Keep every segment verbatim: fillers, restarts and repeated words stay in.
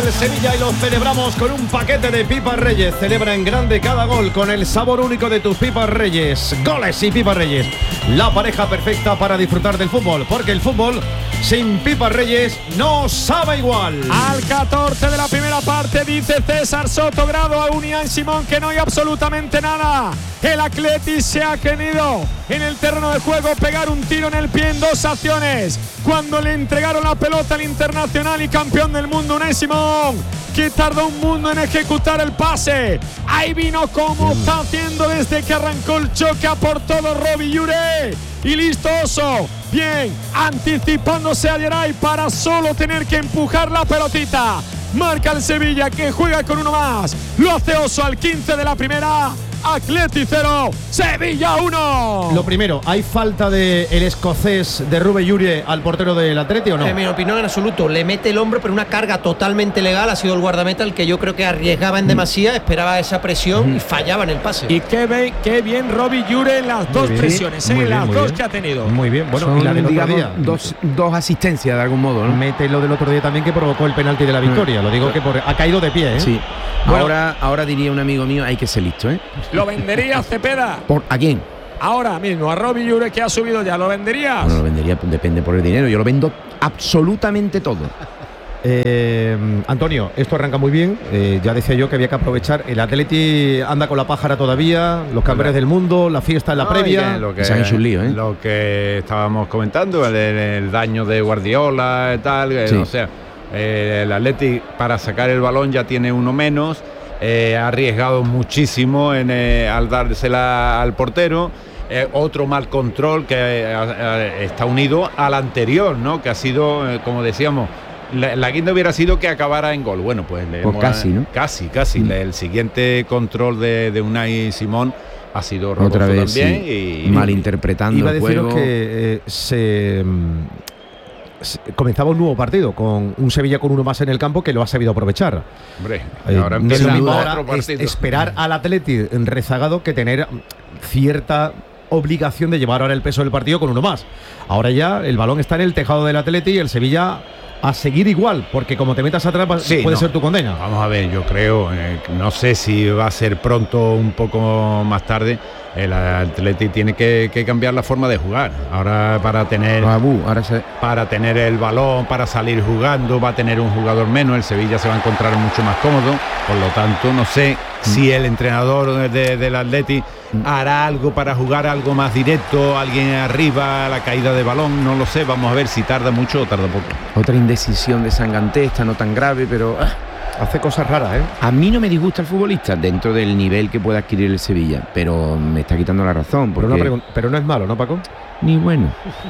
el Sevilla y lo celebramos con un paquete de Pipas Reyes. Celebra en grande cada gol con el sabor único de tus Pipas Reyes. Goles y Pipas Reyes, la pareja perfecta para disfrutar del fútbol, porque el fútbol sin Pipas Reyes no sabe igual. Al catorce de la primera parte dice César Soto, grado a Unai Simón, que no hay absolutamente nada. El Atleti se ha querido en el terreno de juego pegar un tiro en el pie en dos acciones. Cuando le entregaron la pelota al internacional y campeón del mundo Unai Simón, que tardó un mundo en ejecutar el pase. Ahí vino como está haciendo desde que arrancó el choque a por todo Robbie Llure. Y listo Oso, bien, anticipándose a Geray para solo tener que empujar la pelotita. Marca el Sevilla, que juega con uno más. Lo hace Oso al quince de la primera. Atleti cero, Sevilla uno. Lo primero, ¿hay falta de el escocés de Robbie Llure al portero del Atleti o no? En mi opinión, en absoluto. Le mete el hombro, pero una carga totalmente legal. Ha sido el guardameta el que yo creo que arriesgaba en demasía, esperaba esa presión mm. y fallaba en el pase. Y qué, be, qué bien Robbie Llure en las muy dos bien, presiones, en las dos bien. que ha tenido. Muy bien, bueno, Son, y la del digamos, otro día. Dos, dos asistencias de algún modo, ¿no? Mete lo del otro día también, que provocó el penalti de la victoria. Mm. Lo digo que por, ha caído de pie, ¿eh? Sí. Bueno, ahora, ahora diría un amigo mío, hay que ser listo, ¿eh? ¿Lo vendería Cepeda? ¿Por, ¿A quién? Ahora mismo, a Robbie Llure, que ha subido ya, ¿lo venderías? Bueno, lo vendería, depende por el dinero. Yo lo vendo absolutamente todo. Eh, Antonio, esto arranca muy bien. Eh, ya decía yo que había que aprovechar. El Atleti anda con la pájara todavía, los campeones del mundo, la fiesta en la no, previa. Lo que, se han hecho un lío, ¿eh? Lo que estábamos comentando, el, el daño de Guardiola y tal. Sí. O sea, eh, el Atleti para sacar el balón ya tiene uno menos. Eh, ha arriesgado muchísimo en, eh, al dársela al portero. Eh, otro mal control que eh, eh, está unido al anterior, ¿no? Que ha sido, eh, como decíamos, la, la guinda hubiera sido que acabara en gol. Bueno, pues, le pues hemos, casi, ¿no? Casi, casi. Mm. El siguiente control de, de Unai Simón ha sido otra vez también sí. y malinterpretando iba el a deciros juego. que eh, se comenzaba un nuevo partido con un Sevilla con uno más en el campo que lo ha sabido aprovechar. Hombre, eh, ahora no es lo mismo ahora otro es esperar al Atleti rezagado que tener cierta obligación de llevar ahora el peso del partido con uno más. Ahora ya el balón está en el tejado del Atleti y el Sevilla a seguir igual, porque como te metas atrás sí, puede no. ser tu condena. Vamos a ver, yo creo, eh, no sé si va a ser pronto o un poco más tarde. El Atleti tiene que, que cambiar la forma de jugar. Ahora para tener Babu, ahora se... para tener el balón, para salir jugando, va a tener un jugador menos. El Sevilla se va a encontrar mucho más cómodo. Por lo tanto, no sé mm. si el entrenador de, del Atleti mm. hará algo para jugar algo más directo, alguien arriba, la caída de balón, no lo sé. Vamos a ver si tarda mucho o tarda poco. Otra indecisión de Sanganté, esta no tan grave, pero... Ah. Hace cosas raras, ¿eh? A mí no me disgusta el futbolista dentro del nivel que pueda adquirir el Sevilla, pero me está quitando la razón. Porque... Pero, no, pero no es malo, ¿no, Paco? Ni bueno.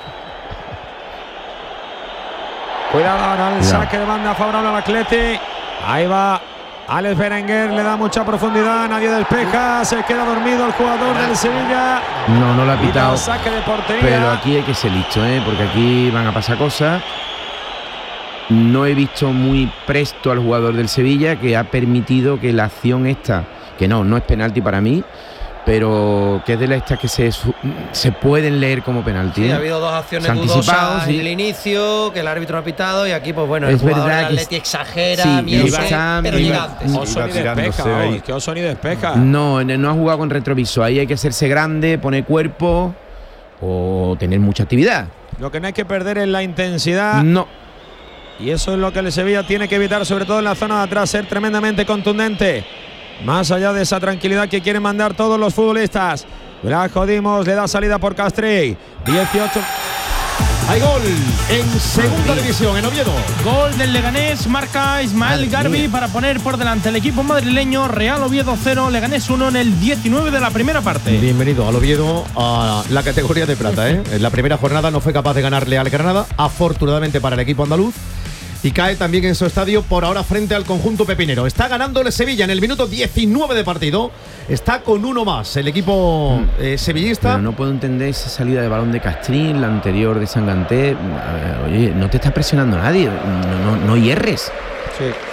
Cuidado ahora el Cuidado. saque de banda favorable al Atleti. Ahí va Alex Berenguer, le da mucha profundidad, nadie despeja, se queda dormido el jugador del Sevilla. No, no lo ha pitado. Saque de portería. Pero aquí hay que ser listo, ¿eh? Porque aquí van a pasar cosas. No he visto muy presto al jugador del Sevilla, que ha permitido que la acción esta, que no, no es penalti para mí, pero que es de las estas que se, se pueden leer como penalti. Sí, ¿eh? ha habido dos acciones dudosas sí. en el inicio, que el árbitro ha pitado, y aquí, pues bueno, es el jugador verdad del Atleti exagera, sí, miente, iba, pero iba, gigantes. Oso ni despeja, oh, que Oso ni despeja. No, no ha jugado con retrovisor, ahí hay que hacerse grande, poner cuerpo o tener mucha actividad. Lo que no hay que perder es la intensidad. No. Y eso es lo que el Sevilla tiene que evitar, sobre todo en la zona de atrás, ser tremendamente contundente. Más allá de esa tranquilidad que quieren mandar todos los futbolistas. Brajo Dimos le da salida por Castri. dieciocho. Hay gol en segunda división, en Oviedo. Gol del Leganés, marca Ismael Garbi para poner por delante el equipo madrileño. Real Oviedo cero, Leganés uno en el diecinueve de la primera parte. Bienvenido al Oviedo, a la categoría de plata, ¿eh? En la primera jornada no fue capaz de ganarle al Granada, afortunadamente para el equipo andaluz. Y cae también en su estadio por ahora frente al conjunto pepinero. Está ganando el Sevilla en el minuto diecinueve de partido. Está con uno más el equipo eh, sevillista. Pero no puedo entender esa salida de balón de Castrín, la anterior de Sanganté. Oye, no te está presionando nadie. No, no, no hierres. Sí.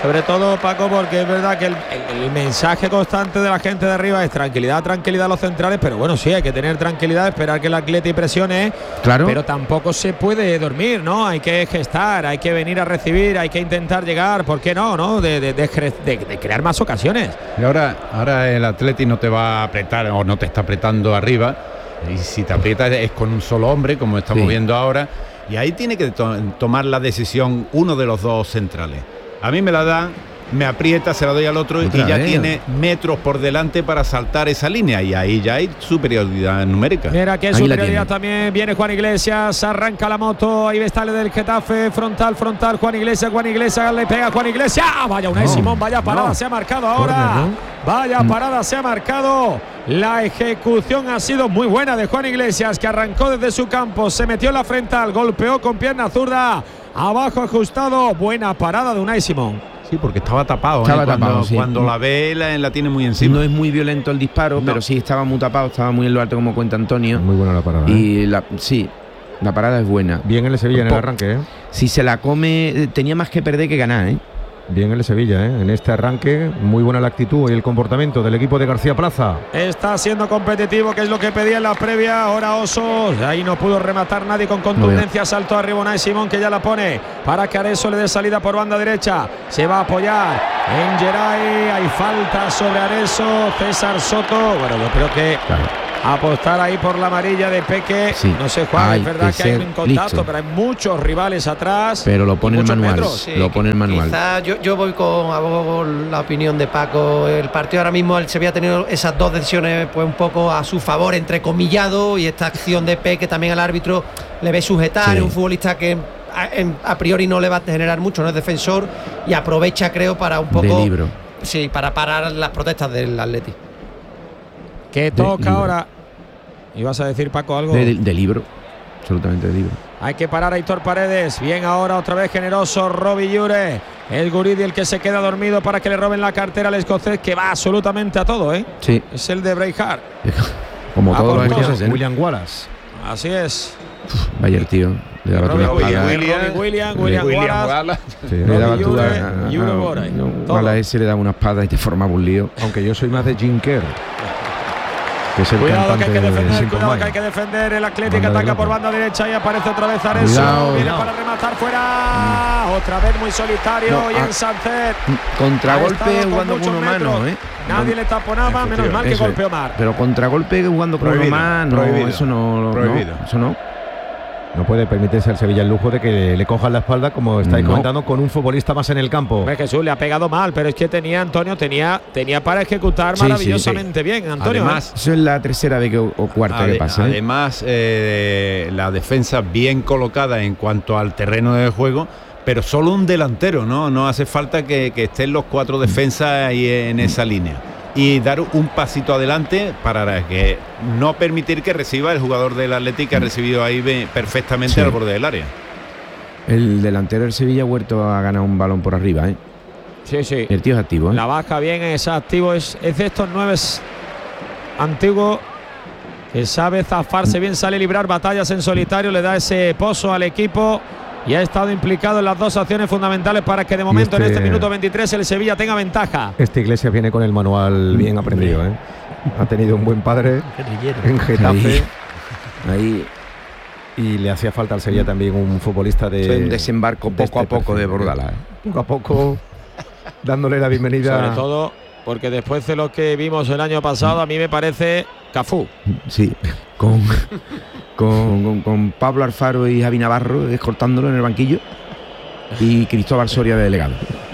Sobre todo, Paco, porque es verdad que el, el, el mensaje constante de la gente de arriba es tranquilidad, tranquilidad a los centrales, pero bueno, sí, hay que tener tranquilidad, esperar que el Atleti presione, claro. Pero tampoco se puede dormir, ¿no? Hay que gestar, hay que venir a recibir, hay que intentar llegar, ¿por qué no? ¿no? De, de, de, de, de crear más ocasiones. Y ahora, ahora el Atleti no te va a apretar o no te está apretando arriba, y si te aprieta es con un solo hombre, como estamos sí. viendo ahora, y ahí tiene que to- tomar la decisión uno de los dos centrales. A mí me la dan, me aprieta, se la doy al otro Otra y ya vez. tiene metros por delante para saltar esa línea y ahí ya hay superioridad numérica. Mira que superioridad también viene Juan Iglesias, arranca la moto, ahí está el del Getafe, frontal, frontal, Juan Iglesias, Juan Iglesias, le pega Juan Iglesias, vaya Unai no, Simón, vaya parada, no. se ha marcado ahora, Corner, ¿no? vaya mm. parada, se ha marcado. La ejecución ha sido muy buena de Juan Iglesias, que arrancó desde su campo, se metió en la frontal, golpeó con pierna zurda, abajo ajustado, buena parada de Unai Simón. Sí, porque estaba tapado, estaba ¿eh? tapado cuando, sí. cuando la ve la, la tiene muy encima. No es muy violento el disparo, no. pero sí estaba muy tapado, estaba muy en lo alto como cuenta Antonio. Muy buena la parada. Y ¿eh? la, sí, la parada es buena. Bien el Sevilla en el arranque, ¿eh? Si se la come, tenía más que perder que ganar, ¿eh? Bien el Sevilla, ¿eh? En este arranque, muy buena la actitud y el comportamiento del equipo de García Plaza. Está siendo competitivo, que es lo que pedía en la previa. Ahora Osos, ahí no pudo rematar nadie con contundencia. Saltó arriba Unai Simón, que ya la pone para que Areso le dé salida por banda derecha. Se va a apoyar en Geray. Hay falta sobre Areso. César Soto. Bueno, yo creo que claro. apostar ahí por la amarilla de Peque. Sí. No sé, Juan, hay es verdad que, que hay un contacto, listo. pero hay muchos rivales atrás. Pero lo pone el manual. Sí, lo pone el manual. Quizá yo, yo voy con abogo la opinión de Paco. El partido ahora mismo el Sevilla ha tenido esas dos decisiones pues un poco a su favor, entrecomillado, y esta acción de Peque también al árbitro le ve sujetar. Sí. Es un futbolista que a, a priori no le va a generar mucho, no es defensor, y aprovecha, creo, para un poco. De libro. Sí, para parar las protestas del Atleti. Que toca ahora. ¿Ibas a decir, Paco, algo? De, de, de libro, absolutamente de libro. Hay que parar a Aitor Paredes. Bien ahora, otra vez generoso Robbie Llure. El Guridi, el que se queda dormido para que le roben la cartera al escocés, que va absolutamente a todo, ¿eh? Sí. Es el de Braveheart. Como ah, todos los escoceses, ¿eh? William Wallace. Así es. Uf, vaya el tío. Le daba Robbie, tú William, William, William, William, William Wallace. Sí. Le daba tú Llure, a, Llure, a, Bora, no, a ese le daba una espada y te formaba un lío. Aunque yo soy más de Jim Kerr. Que es el cuidado que hay que defender, de cuidado que hay que defender. El Atlético ataca por banda derecha y aparece otra vez Areso. Cuidado, Viene cuidado. para rematar fuera. Mm. Otra vez muy solitario. No, y en Sánchez. Contragolpe jugando con una mano, ¿eh? Nadie le taponaba, menos mal que golpeó Mar. Pero contragolpe jugando con una mano, no, eso no, prohibido. no, eso no. No puede permitirse al Sevilla el lujo de que le cojan la espalda, como estáis no. comentando, con un futbolista más en el campo. Hombre, Jesús, le ha pegado mal, pero es que tenía, Antonio, tenía, tenía para ejecutar sí, maravillosamente sí, sí. bien, Antonio. Además, eso es la tercera vez que, o cuarta ade, que pasa. ¿eh? Además, eh, la defensa bien colocada en cuanto al terreno de juego, pero solo un delantero, ¿no? No hace falta que, que estén los cuatro defensas ahí en esa línea. Y dar un pasito adelante para que no permitir que reciba el jugador del Atlético, que ha recibido ahí perfectamente sí. al borde del área. El delantero del Sevilla ha vuelto a ganar un balón por arriba, ¿eh? Sí, sí. El tío es activo, ¿eh? La baja bien, es activo, es, es de estos nueve antiguos que sabe zafarse bien, sale a librar batallas en solitario, le da ese pozo al equipo. Y ha estado implicado en las dos acciones fundamentales para que de momento este, en este minuto veintitrés el Sevilla tenga ventaja. Este Iglesias viene con el manual bien aprendido, ¿eh? Ha tenido un buen padre en Getafe. Ahí, ahí. Y le hacía falta al Sevilla también un futbolista de... un desembarco de poco este a poco perfil, de Bordalás. ¿eh? Poco a poco, dándole la bienvenida. Sobre todo porque después de lo que vimos el año pasado, a mí me parece Cafú. Sí, con... Con, con, con Pablo Alfaro y Javi Navarro escoltándolo en el banquillo y Cristóbal Soria de delegado.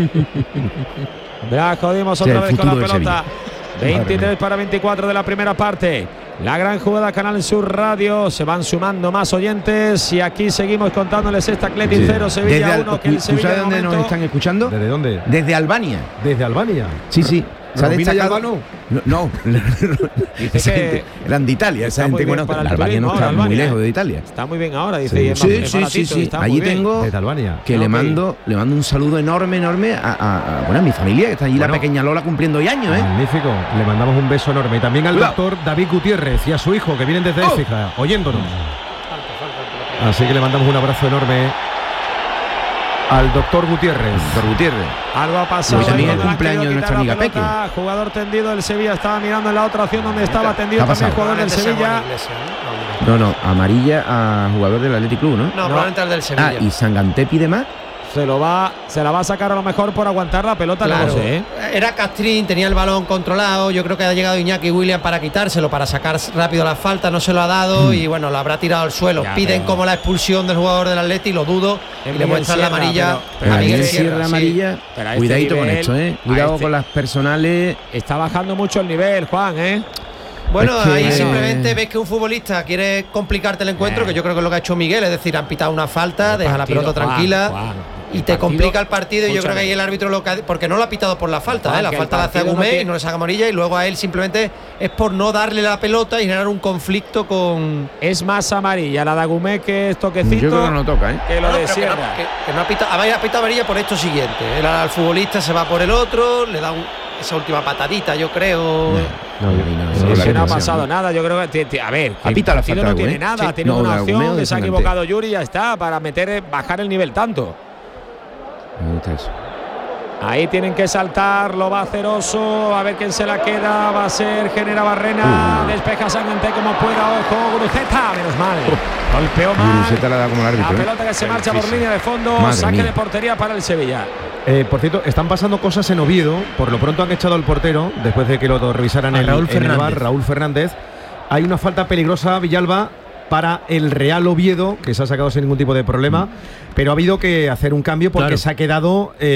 Ya jodimos otra vez con la pelota. veintitrés para veinticuatro de la primera parte. La gran jugada Canal Sur Radio. Se van sumando más oyentes y aquí seguimos contándoles esta Athletic cero, sí. Sevilla uno. Que el Sevilla ¿Tú sabes dónde momento... nos están escuchando? ¿Desde dónde? Desde Albania. ¿Desde Albania? Sí, sí. ¿Se ha destacado? No, no. Esa gente, eran de Italia, esa gente, bueno, la Albania no está Albania, muy lejos de Italia. Está muy bien ahora, dice. Sí, sí, sí, sí, sí. Allí tengo Albania. que no, le okay. mando le mando un saludo enorme, enorme a, a, a, bueno, a mi familia, que está allí, bueno, la pequeña Lola cumpliendo hoy años, ¿eh? Magnífico. Le mandamos un beso enorme. Y también al Cuidado. doctor David Gutiérrez y a su hijo, que vienen desde oh. Écija, oyéndonos. Así que le mandamos un abrazo enorme. al doctor Gutiérrez. Doctor Gutiérrez. Algo ha pasado. Hoy también ahí, el le han cumpleaños querido de nuestra quitar la amiga pelota. Jugador tendido del Sevilla estaba mirando en la otra opción donde estaba tendido ¿Qué ha también el pasado? jugador del Sevilla. No, no, amarilla a jugador del Athletic Club, ¿no? No, probablemente al del Sevilla. Ah, y Sangantep pide más. Se lo va, se la va a sacar a lo mejor por aguantar la pelota, Claro. no lo sé. ¿eh? Era Castrín, tenía el balón controlado. Yo creo que ha llegado Iñaki Williams para quitárselo, para sacar rápido la falta. No se lo ha dado mm. y bueno, lo habrá tirado al suelo. Ya, Piden pero... como la expulsión del jugador del Atleti, lo dudo. Es y le muestran Sierra, la amarilla pero, Pero a Miguel Sierra, Sierra. amarilla. Sí. Pero a este Cuidadito nivel, con esto, ¿eh? Cuidado este... con las personales. Está bajando mucho el nivel, Juan, ¿eh? Bueno, es que... ahí simplemente ves que un futbolista quiere complicarte el encuentro, eh. que yo creo que es lo que ha hecho Miguel, es decir, han pitado una falta, el deja partido, la pelota Juan, tranquila. Juan. Y te partido, complica el partido y yo creo que ahí el árbitro lo que ha, porque no lo ha pitado por la falta, Juan, ¿eh? La falta la hace a Gumé no tiene... y no le saca amarilla y luego a él simplemente es por no darle la pelota y generar un conflicto con... Es más amarilla la de Agumé que es toquecito. Yo creo que no lo toca, ¿eh? Que lo no, de Sierra. Que no, que, que no ha pitado, ha pitado amarilla por esto siguiente. El, al futbolista se va por el otro, le da un, esa última patadita, yo creo. No, no, no, no, no, que no ha pasado nada, yo creo que a ver, el partido no tiene nada, sí. tiene no, una opción, que se ha equivocado Yuri y ya está, para meter, bajar el nivel tanto. Ahí tienen que saltar, lo va a hacer Oso, a ver quién se la queda, va a ser Genera Barrena, uh. despeja Sangante como pueda, ojo, Guruceta, menos mal, golpeó mal, Guruceta la da como el árbitro, la pelota que se marcha por línea de fondo, Madre saque mía. de portería para el Sevilla. Eh, por cierto, están pasando cosas en Oviedo, por lo pronto han echado al portero, después de que lo revisaran en, Raúl en el bar, Raúl Fernández. Hay una falta peligrosa, Villalba, para el Real Oviedo, que se ha sacado sin ningún tipo de problema, mm. pero ha habido que hacer un cambio porque claro. se ha quedado... Eh,